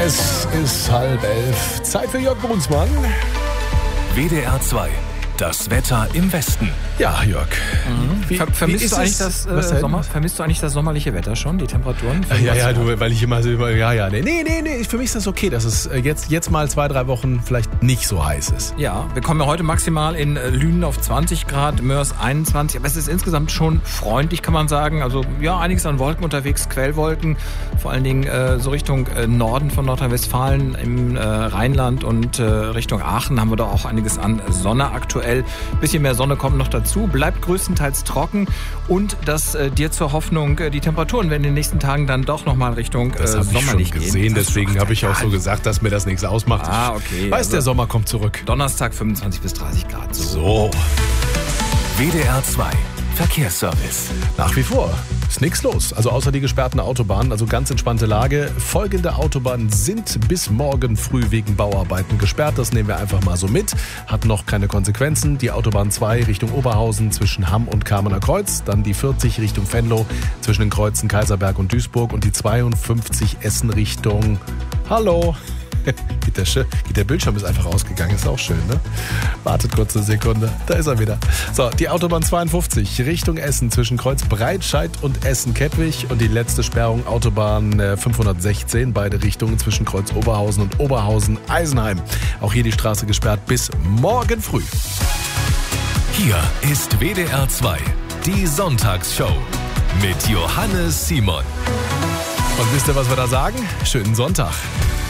Es ist 10:30. Zeit für Jörg Brunsmann. WDR 2. Das Wetter im Westen. Ja, Jörg. Vermisst du eigentlich das sommerliche Wetter schon, die Temperaturen? Weil ich immer so nee, für mich ist das okay, dass es jetzt mal 2-3 Wochen vielleicht nicht so heiß ist. Ja, wir kommen ja heute maximal in Lünen auf 20 Grad, Mörs 21, aber es ist insgesamt schon freundlich, kann man sagen. Also ja, einiges an Wolken unterwegs, Quellwolken, vor allen Dingen so Richtung Norden von Nordrhein-Westfalen im Rheinland und Richtung Aachen haben wir da auch einiges an Sonne aktuell. Ein bisschen mehr Sonne kommt noch dazu, bleibt größtenteils trocken und das dir zur Hoffnung, die Temperaturen werden in den nächsten Tagen dann doch nochmal Richtung sommerlich gehen. Gesehen, deswegen habe ich auch so gesagt, dass mir das nichts ausmacht. Okay. Weiß, der Sommer kommt zurück. Donnerstag 25 bis 30 Grad. So. WDR 2. Verkehrsservice. Nach wie vor ist nichts los. Also außer die gesperrten Autobahnen, also ganz entspannte Lage. Folgende Autobahnen sind bis morgen früh wegen Bauarbeiten gesperrt. Das nehmen wir einfach mal so mit. Hat noch keine Konsequenzen. Die Autobahn 2 Richtung Oberhausen zwischen Hamm und Kamener Kreuz. Dann die 40 Richtung Venlo zwischen den Kreuzen Kaiserberg und Duisburg. Und die 52 Essen Richtung... Hallo! Der Bildschirm ist einfach ausgegangen, ist auch schön, ne? Wartet kurz eine Sekunde, da ist er wieder. So, die Autobahn 52 Richtung Essen zwischen Kreuz Breitscheid und Essen-Kettwig und die letzte Sperrung Autobahn 516, beide Richtungen zwischen Kreuz Oberhausen und Oberhausen-Eisenheim. Auch hier die Straße gesperrt bis morgen früh. Hier ist WDR 2, die Sonntagsshow mit Johannes Simon. Und wisst ihr, was wir da sagen? Schönen Sonntag.